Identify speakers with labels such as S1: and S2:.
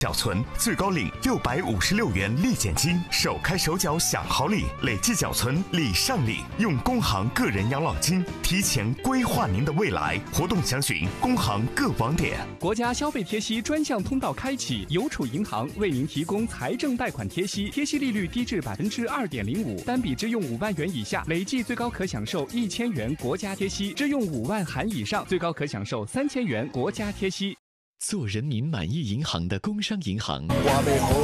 S1: 缴存最高领656元立减金，手开手缴享好礼，累计缴存礼上礼，用工行个人养老金提前规划您的未来。活动详询工行各网点。
S2: 国家消费贴息专项通道开启，邮储银行为您提供财政贷款贴息，贴息利率低至2.05%，单笔支用5万元以下，累计最高可享受1000元国家贴息；支用5万含以上，最高可享受3000元国家贴息。
S3: 做人民满意银行的工商银行。